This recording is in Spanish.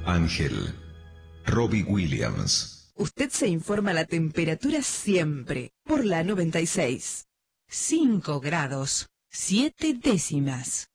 Ángel. Robbie Williams. Usted se informa la temperatura siempre por la 96. 5 grados, 7 décimas.